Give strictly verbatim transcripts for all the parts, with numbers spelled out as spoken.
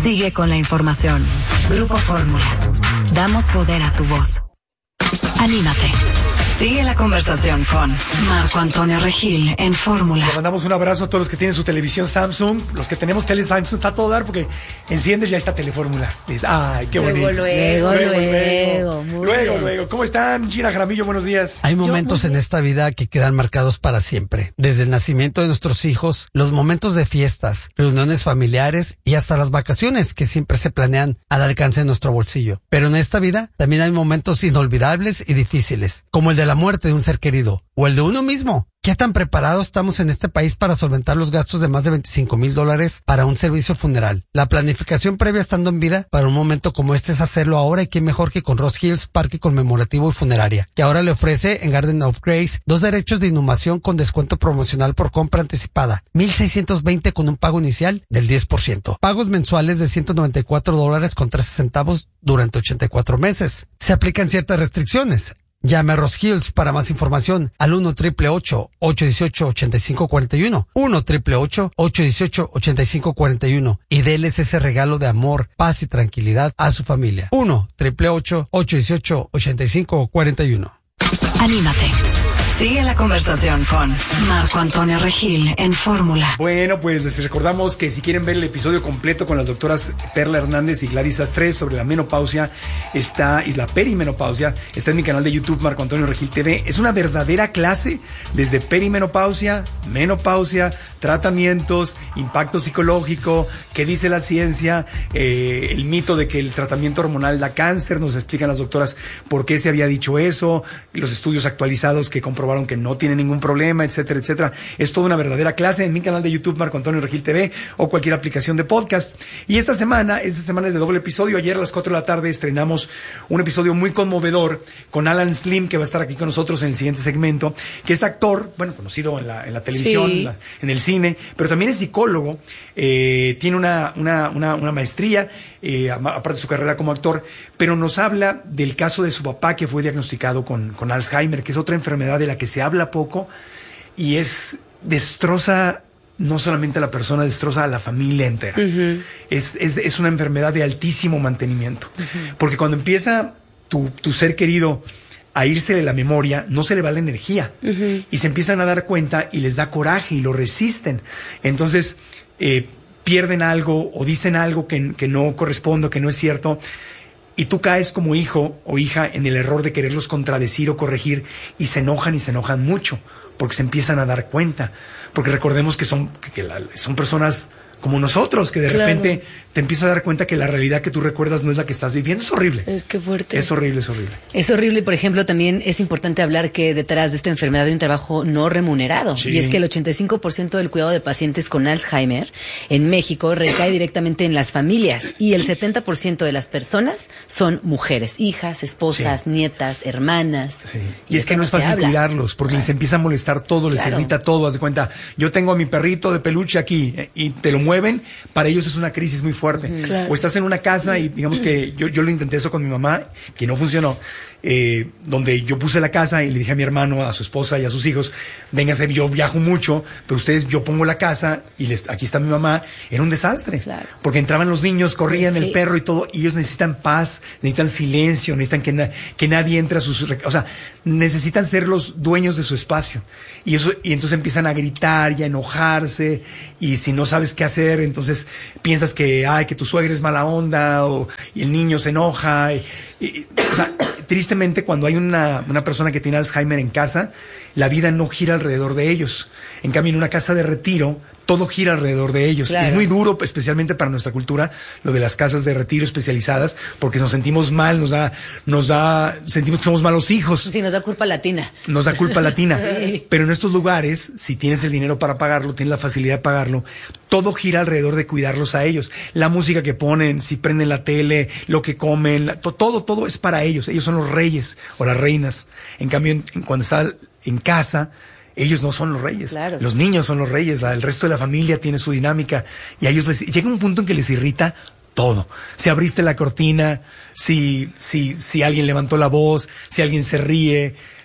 Sigue con la información. Grupo Fórmula. Damos poder a tu voz. Anímate. Sigue la conversación con Marco Antonio Regil en Fórmula. Le mandamos un abrazo a todos los que tienen su televisión Samsung. Los que tenemos tele Samsung, está a todo dar porque enciendes y ya está Telefórmula. Dices, ay, qué bonito. Luego, luego, luego. Luego, luego, luego, luego. ¿Cómo están? Gina Jaramillo, buenos días. Hay momentos Yo, en esta vida que quedan marcados para siempre. Desde el nacimiento de nuestros hijos, los momentos de fiestas, reuniones familiares y hasta las vacaciones que siempre se planean al alcance de nuestro bolsillo. Pero en esta vida también hay momentos inolvidables y difíciles, como el de la muerte de un ser querido o el de uno mismo. ¿Qué tan preparados estamos en este país para solventar los gastos de más de veinticinco mil dólares para un servicio funeral? La planificación previa estando en vida para un momento como este es hacerlo ahora, y qué mejor que con Ross Hills Parque Conmemorativo y Funeraria, que ahora le ofrece en Garden of Grace dos derechos de inhumación con descuento promocional por compra anticipada, mil seiscientos veinte con un pago inicial del diez por ciento. Pagos mensuales de ciento noventa y cuatro dólares con trece centavos durante ochenta y cuatro meses. Se aplican ciertas restricciones. Llame a Ross Hills para más información al uno triple ocho, ocho uno ocho, ocho cinco cuatro uno, uno triple ocho, ocho uno ocho, ocho cinco cuatro uno, y déles ese regalo de amor, paz y tranquilidad a su familia. uno triple ocho, ocho uno ocho, ocho cinco cuatro uno. Anímate. Sigue la conversación con Marco Antonio Regil en Fórmula. Bueno, pues les recordamos que si quieren ver el episodio completo con las doctoras Perla Hernández y Gladys Astres sobre la menopausia está y la perimenopausia, está en mi canal de YouTube Marco Antonio Regil T V. Es una verdadera clase desde perimenopausia, menopausia, tratamientos, impacto psicológico, qué dice la ciencia, eh, el mito de que el tratamiento hormonal da cáncer, nos explican las doctoras por qué se había dicho eso, los estudios actualizados que comprobaron que no tiene ningún problema, etcétera, etcétera. Es toda una verdadera clase en mi canal de YouTube Marco Antonio Regil T V o cualquier aplicación de podcast. Y esta semana, esta semana es de doble episodio. Ayer a las cuatro de la tarde estrenamos un episodio muy conmovedor con Alan Slim, que va a estar aquí con nosotros en el siguiente segmento, que es actor, bueno, conocido en la, en la televisión, sí. en, la, en el cine, pero también es psicólogo, eh, tiene una, una, una, una maestría, eh, aparte de su carrera como actor, pero nos habla del caso de su papá que fue diagnosticado con, con Alzheimer, que es otra enfermedad de la que se habla poco y es destroza no solamente a la persona, destroza a la familia entera. Uh-huh. Es, es, es una enfermedad de altísimo mantenimiento. Uh-huh. Porque cuando empieza tu, tu ser querido a irse de la memoria, no se le va la energía. Uh-huh. Y se empiezan a dar cuenta y les da coraje y lo resisten. Entonces, eh, pierden algo o dicen algo que, que no corresponde, que no es cierto. Y tú caes como hijo o hija en el error de quererlos contradecir o corregir y se enojan y se enojan mucho porque se empiezan a dar cuenta. Porque recordemos que son, que la, son personas como nosotros, que de claro. repente te empiezas a dar cuenta que la realidad que tú recuerdas no es la que estás viviendo. Es horrible. Es que fuerte. Es horrible, es horrible. Es horrible y, por ejemplo, también es importante hablar que detrás de esta enfermedad hay un trabajo no remunerado. Sí. Y es que el ochenta y cinco por ciento del cuidado de pacientes con Alzheimer en México recae directamente en las familias y el setenta por ciento de las personas son mujeres, hijas, esposas, sí. nietas, hermanas. Sí. Y, y es que no es fácil cuidarlos porque claro. les empieza a molestar todo, les claro. irrita todo. Haz de cuenta, yo tengo a mi perrito de peluche aquí eh, y te lo mueven, para ellos es una crisis muy fuerte. Uh-huh. Claro. O estás en una casa y digamos que yo, yo lo intenté eso con mi mamá, que no funcionó, eh, donde yo puse la casa y le dije a mi hermano, a su esposa y a sus hijos, vénganse, yo viajo mucho, pero ustedes, yo pongo la casa y les, aquí está mi mamá. Era un desastre. Claro. Porque entraban los niños, corrían sí. el perro y todo, y ellos necesitan paz, necesitan silencio, necesitan que, na, que nadie entre a sus, o sea, necesitan ser los dueños de su espacio. Y eso, y entonces empiezan a gritar y a enojarse, y si no sabes qué hacer, entonces piensas que, ay, que tu suegra es mala onda, o, y el niño se enoja, y, y, o sea, tristemente cuando hay una, una persona que tiene Alzheimer en casa, la vida no gira alrededor de ellos. En cambio, en una casa de retiro, todo gira alrededor de ellos. Claro. Es muy duro, especialmente para nuestra cultura, lo de las casas de retiro especializadas, porque nos sentimos mal, nos da, nos da, sentimos que somos malos hijos. Sí, nos da culpa latina. Nos da culpa latina. Sí. Pero en estos lugares, si tienes el dinero para pagarlo, tienes la facilidad de pagarlo, todo gira alrededor de cuidarlos a ellos. La música que ponen, si prenden la tele, lo que comen, la, to, todo, todo es para ellos. Ellos son los reyes o las reinas. En cambio, en, en, cuando está en casa, ellos no son los reyes. Claro. Los niños son los reyes. El resto de la familia tiene su dinámica. Y a ellos les, llega un punto en que les irrita todo. Si abriste la cortina, si, si, si alguien levantó la voz, si alguien se ríe,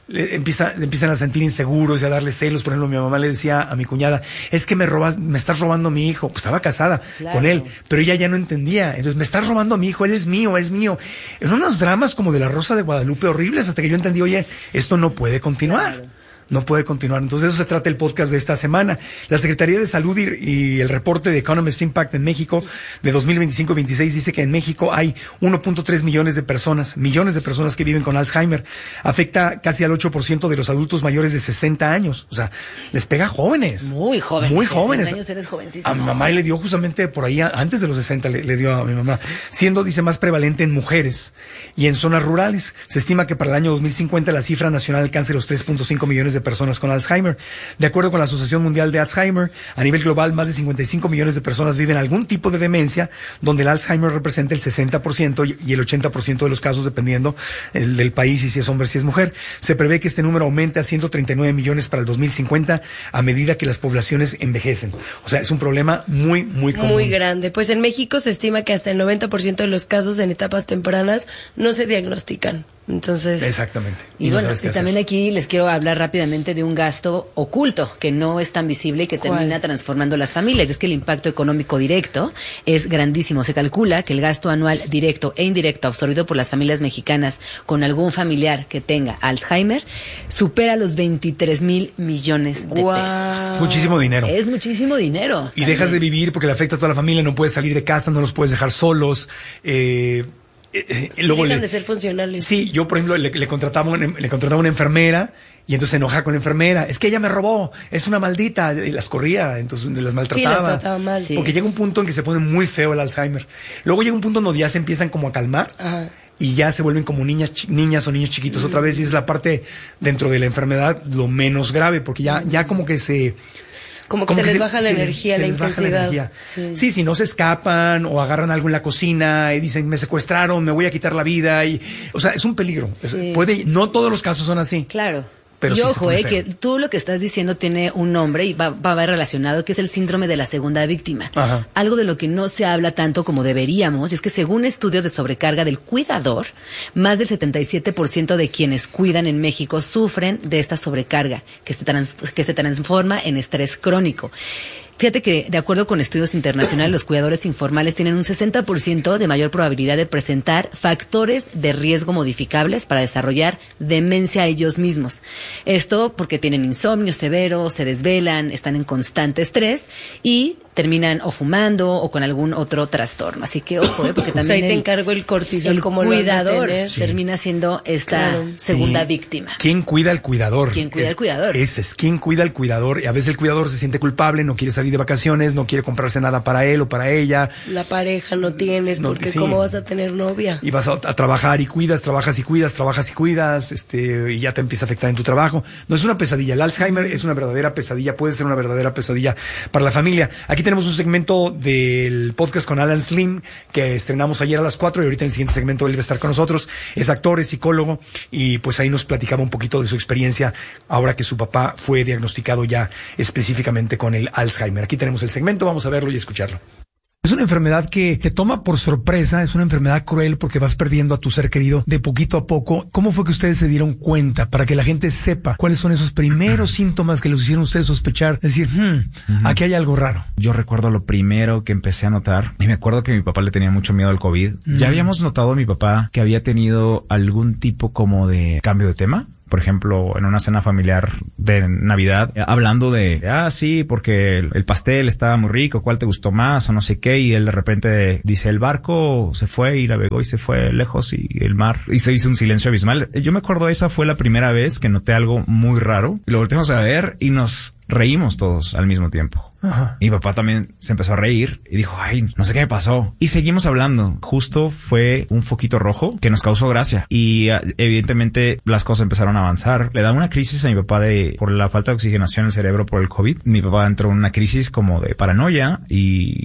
le empieza, le empiezan a sentir inseguros y a darle celos. Por ejemplo, mi mamá le decía a mi cuñada, es que me robas, me estás robando a mi hijo. Pues estaba casada claro. con él, pero ella ya no entendía. Entonces, me estás robando a mi hijo, él es mío, él es mío. En unos dramas como de La Rosa de Guadalupe horribles, hasta que yo entendí, oye, esto no puede continuar. Claro. No puede continuar. Entonces, de eso se trata el podcast de esta semana. La Secretaría de Salud y, y el reporte de Economist Impact en México de dos mil veinticinco veintiséis dice que en México hay uno punto tres millones de personas, millones de personas que viven con Alzheimer. Afecta casi al ocho por ciento de los adultos mayores de sesenta años. O sea, les pega a jóvenes. Muy jóvenes. Muy jóvenes. Años eres jovencísimo. A mi mamá le dio justamente por ahí, antes de los sesenta le, le dio a mi mamá, siendo, dice, más prevalente en mujeres y en zonas rurales. Se estima que para el año dos mil cincuenta la cifra nacional alcance los tres punto cinco millones de personas con Alzheimer. De acuerdo con la Asociación Mundial de Alzheimer, a nivel global, más de cincuenta y cinco millones de personas viven algún tipo de demencia, donde el Alzheimer representa el sesenta por ciento y el ochenta por ciento de los casos, dependiendo el del país y si es hombre, si es mujer. Se prevé que este número aumente a ciento treinta y nueve millones para el dos mil cincuenta a medida que las poblaciones envejecen. O sea, es un problema muy, muy común. Muy grande. Pues en México se estima que hasta el noventa por ciento de los casos en etapas tempranas no se diagnostican. Entonces. Exactamente. Y, y bueno, no y también aquí les quiero hablar rápidamente de un gasto oculto que no es tan visible y que ¿Cuál? termina transformando las familias. Es que el impacto económico directo es grandísimo. Se calcula que el gasto anual directo e indirecto absorbido por las familias mexicanas con algún familiar que tenga Alzheimer supera los veintitrés mil millones de wow. pesos. Es muchísimo dinero. Es muchísimo dinero. Y también. Dejas de vivir porque le afecta a toda la familia, no puedes salir de casa, no los puedes dejar solos. Eh, eh, sí, luego dejan le, de ser funcionales. Sí, yo por ejemplo le, le contrataba una, le contrataba una enfermera y entonces se enoja con la enfermera. Es que ella me robó, es una maldita, y las corría, entonces las maltrataba. Sí, las trataba mal. Sí. Porque llega un punto en que se pone muy feo el Alzheimer. Luego llega un punto donde ya se empiezan como a calmar. Ajá. Y ya se vuelven como niñas, niñas o niños chiquitos mm. otra vez, y es la parte dentro de la enfermedad lo menos grave, porque ya, ya como que se... Como que como se que les se, baja la energía, la intensidad. La sí. sí, si no se escapan o agarran algo en la cocina y dicen, me secuestraron, me voy a quitar la vida. Y, o sea, es un peligro. Sí. Puede, no todos los casos son así. Claro. Pero y sí ojo, eh, que tú lo que estás diciendo tiene un nombre y va, va a ver relacionado, que es el síndrome de la segunda víctima. Ajá. Algo de lo que no se habla tanto como deberíamos, es que según estudios de sobrecarga del cuidador, más del setenta y siete por ciento de quienes cuidan en México sufren de esta sobrecarga, que se, trans, que se transforma en estrés crónico. Fíjate que, de acuerdo con estudios internacionales, los cuidadores informales tienen un sesenta por ciento de mayor probabilidad de presentar factores de riesgo modificables para desarrollar demencia ellos mismos. Esto porque tienen insomnio severo, se desvelan, están en constante estrés y terminan o fumando o con algún otro trastorno. Así que, ojo, ¿eh? Porque también o sea, ahí te el, encargo el cortisol el como cuidador sí. termina siendo esta claro. segunda sí. víctima. ¿Quién cuida al cuidador? ¿Quién cuida es, al cuidador? Ese es, ¿quién cuida al cuidador? Y a veces el cuidador se siente culpable, no quiere salir de vacaciones, no quiere comprarse nada para él o para ella. La pareja no tienes, no, porque sí. ¿cómo vas a tener novia? Y vas a, a trabajar y cuidas, trabajas y cuidas, trabajas y cuidas, este, y ya te empieza a afectar en tu trabajo. No es una pesadilla. El Alzheimer es una verdadera pesadilla, puede ser una verdadera pesadilla para la familia. Aquí tenemos un segmento del podcast con Alan Slim que estrenamos ayer a las cuatro y ahorita en el siguiente segmento él va a estar con nosotros. Es actor, es psicólogo y pues ahí nos platicaba un poquito de su experiencia ahora que su papá fue diagnosticado ya específicamente con el Alzheimer. Aquí tenemos el segmento, vamos a verlo y escucharlo. Es una enfermedad que te toma por sorpresa, es una enfermedad cruel porque vas perdiendo a tu ser querido de poquito a poco. ¿Cómo fue que ustedes se dieron cuenta para que la gente sepa cuáles son esos primeros síntomas que los hicieron ustedes sospechar? Decir, hmm, uh-huh. aquí hay algo raro. Yo recuerdo lo primero que empecé a notar y me acuerdo que mi papá le tenía mucho miedo al COVID. Uh-huh. Ya habíamos notado a mi papá que había tenido algún tipo como de cambio de tema. Por ejemplo, en una cena familiar de Navidad, hablando de, ah, sí, porque el pastel estaba muy rico, ¿cuál te gustó más? O no sé qué, y él de repente dice, el barco se fue y navegó y se fue lejos y el mar, y se hizo un silencio abismal. Yo me acuerdo, esa fue la primera vez que noté algo muy raro, y lo volteamos a ver y nos reímos todos al mismo tiempo. Ajá. Y mi papá también se empezó a reír y dijo, ay, no sé qué me pasó. Y seguimos hablando. Justo fue un foquito rojo que nos causó gracia. Y evidentemente las cosas empezaron a avanzar. Le da una crisis a mi papá de por la falta de oxigenación en el cerebro por el COVID. Mi papá entró en una crisis como de paranoia y empezó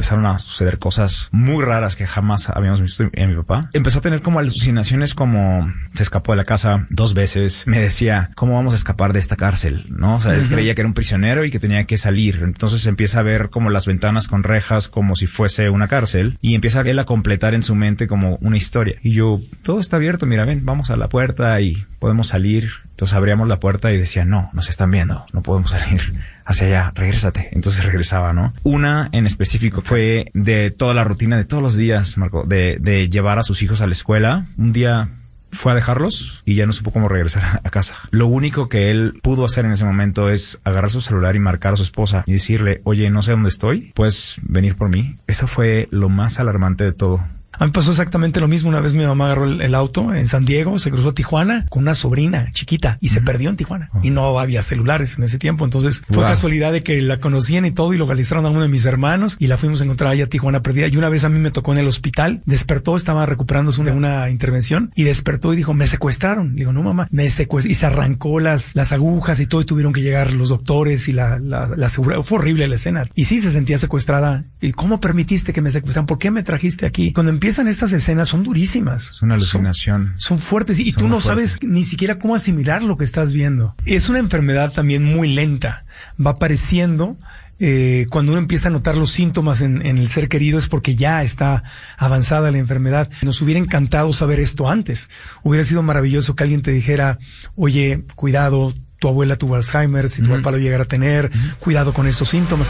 empezaron a suceder cosas muy raras que jamás habíamos visto en mi papá. Empezó a tener como alucinaciones, como se escapó de la casa dos veces. Me decía, ¿cómo vamos a escapar de esta cárcel? ¿No? O sea, él uh-huh. creía que era un prisionero y que tenía que salir. Entonces empieza a ver como las ventanas con rejas como si fuese una cárcel y empieza él a completar en su mente como una historia. Y yo, todo está abierto, mira, ven, vamos a la puerta y podemos salir. Entonces abríamos la puerta y decía, no, nos están viendo, no podemos salir hacia allá, regrésate. Entonces regresaba, ¿no? Una en específico fue de toda la rutina de todos los días, Marco, de, de llevar a sus hijos a la escuela. Un día fue a dejarlos y ya no supo cómo regresar a casa. Lo único que él pudo hacer en ese momento es agarrar su celular y marcar a su esposa y decirle, oye, no sé dónde estoy, ¿puedes venir por mí? Eso fue lo más alarmante de todo. A mí pasó exactamente lo mismo. Una vez mi mamá agarró el, el auto en San Diego, se cruzó a Tijuana con una sobrina chiquita y uh-huh. se perdió en Tijuana. Uh-huh. Y no había celulares en ese tiempo. Entonces fue wow. casualidad de que la conocían y todo y localizaron a uno de mis hermanos y la fuimos a encontrar allá a Tijuana perdida. Y una vez a mí me tocó en el hospital, despertó, estaba recuperándose de una, una intervención y despertó y dijo, me secuestraron. Le digo, no mamá, me secuestraron. Y se arrancó las, las agujas y todo y tuvieron que llegar los doctores y la, la, la seguridad. Fue horrible la escena. Y sí se sentía secuestrada. ¿Y cómo permitiste que me secuestraran? ¿Por qué me trajiste aquí? Cuando empiezan estas escenas son durísimas. Es una alucinación. Son, son fuertes y, y tú no fuertes. Sabes ni siquiera cómo asimilar lo que estás viendo. Es una enfermedad también muy lenta. Va apareciendo. Eh, cuando uno empieza a notar los síntomas en, en el ser querido es porque ya está avanzada la enfermedad. Nos hubiera encantado saber esto antes. Hubiera sido maravilloso que alguien te dijera, oye, cuidado, tu abuela tuvo Alzheimer, si tu uh-huh. papá lo llegara a tener, uh-huh. cuidado con estos síntomas.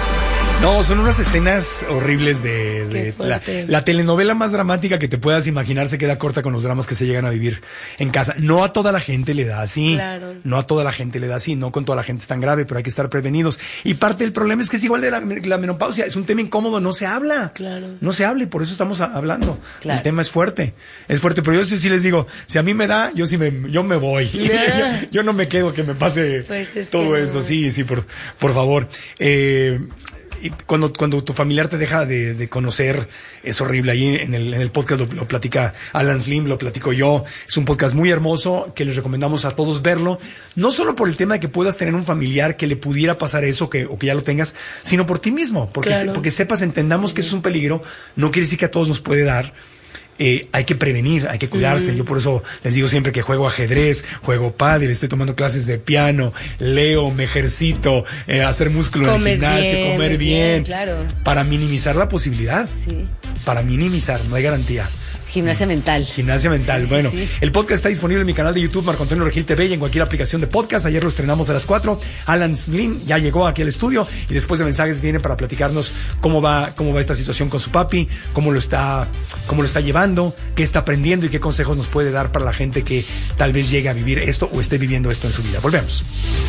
No, son unas escenas horribles de, de la, la telenovela más dramática que te puedas imaginar se queda corta con los dramas que se llegan a vivir en casa. No a toda la gente le da así. Claro. No a toda la gente le da así. No con toda la gente es tan grave, pero hay que estar prevenidos. Y parte del problema es que es igual de la, la menopausia. Es un tema incómodo, no se habla. Claro. No se habla y por eso estamos a, hablando. Claro. El tema es fuerte. Es fuerte, pero yo sí, sí les digo, si a mí me da, yo sí me, yo me voy. Yeah. yo, yo no me quedo que me pase pues todo eso. No. Sí, sí, por, por favor. Eh, Y cuando, cuando tu familiar te deja de, de conocer, es horrible. Ahí en el, en el podcast lo, lo platica Alan Slim, lo platico yo. Es un podcast muy hermoso que les recomendamos a todos verlo. No solo por el tema de que puedas tener un familiar que le pudiera pasar eso que, o que ya lo tengas, sino por ti mismo. Porque, claro. porque sepas, entendamos sí. que eso es un peligro. No quiere decir que a todos nos puede dar. Eh, hay que prevenir, hay que cuidarse. Mm. Yo por eso les digo siempre que juego ajedrez, juego pádel, estoy tomando clases de piano, leo, me ejercito, eh, hacer músculo Comes en el gimnasio, bien, comer bien, bien claro. para minimizar la posibilidad. Sí. Para minimizar, no hay garantía. Gimnasia mental. Gimnasia mental. Sí, bueno, sí, sí. El podcast está disponible en mi canal de YouTube, Marco Antonio Regil T V, y en cualquier aplicación de podcast. Ayer lo estrenamos a las cuatro. Alan Slim ya llegó aquí al estudio y después de mensajes viene para platicarnos cómo va, cómo va esta situación con su papi, cómo lo está, cómo lo está llevando, qué está aprendiendo y qué consejos nos puede dar para la gente que tal vez llegue a vivir esto o esté viviendo esto en su vida. Volvemos.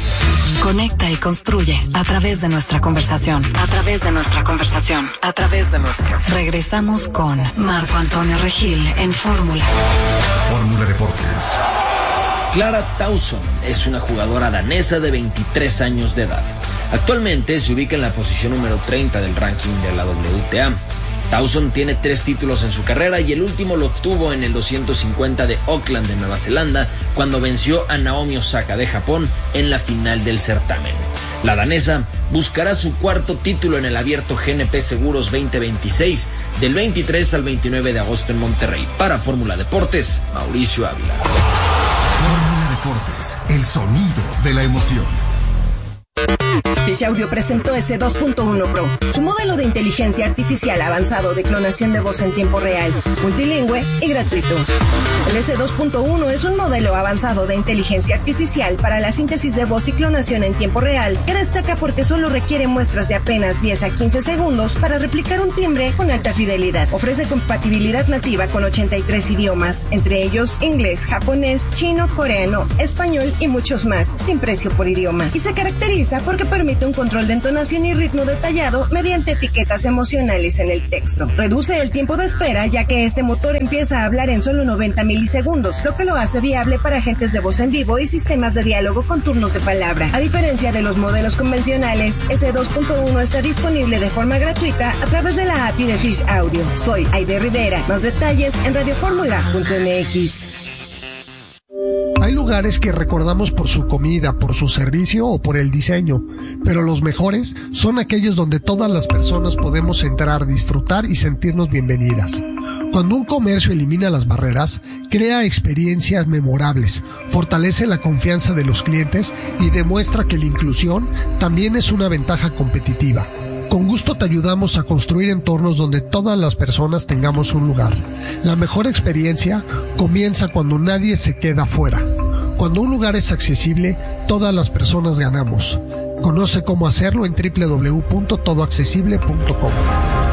Conecta y construye a través de nuestra conversación, a través de nuestra conversación, a través de nuestra. Regresamos con Marco Antonio Regil en Fórmula. Fórmula Deportes. Clara Tauson es una jugadora danesa de veintitrés años de edad. Actualmente se ubica en la posición número treinta del ranking de la W T A. Tauson tiene tres títulos en su carrera y el último lo obtuvo en el doscientos cincuenta de Auckland de Nueva Zelanda, cuando venció a Naomi Osaka de Japón en la final del certamen. La danesa buscará su cuarto título en el Abierto G N P Seguros veinte veintiséis del veintitrés al veintinueve de agosto en Monterrey. Para Fórmula Deportes, Mauricio Ávila. Fórmula Deportes, el sonido de la emoción. Fish Audio presentó S dos punto uno Pro, su modelo de inteligencia artificial avanzado de clonación de voz en tiempo real, multilingüe y gratuito. El S dos punto uno es un modelo avanzado de inteligencia artificial para la síntesis de voz y clonación en tiempo real, que destaca porque solo requiere muestras de apenas diez a quince segundos para replicar un timbre con alta fidelidad. Ofrece compatibilidad nativa con ochenta y tres idiomas, entre ellos inglés, japonés, chino, coreano, español y muchos más, sin precio por idioma. Y se caracteriza porque permite un control de entonación y ritmo detallado mediante etiquetas emocionales en el texto. Reduce el tiempo de espera, ya que este motor empieza a hablar en solo noventa milisegundos, lo que lo hace viable para agentes de voz en vivo y sistemas de diálogo con turnos de palabra. A diferencia de los modelos convencionales, S dos punto uno está disponible de forma gratuita a través de la A P I de Fish Audio. Soy Aide Rivera. Más detalles en radioformula punto m x. Hay lugares que recordamos por su comida, por su servicio o por el diseño, pero los mejores son aquellos donde todas las personas podemos entrar, disfrutar y sentirnos bienvenidas. Cuando un comercio elimina las barreras, crea experiencias memorables, fortalece la confianza de los clientes y demuestra que la inclusión también es una ventaja competitiva. Con gusto te ayudamos a construir entornos donde todas las personas tengamos un lugar. La mejor experiencia comienza cuando nadie se queda fuera. Cuando un lugar es accesible, todas las personas ganamos. Conoce cómo hacerlo en doble u doble u doble u punto todo accesible punto com.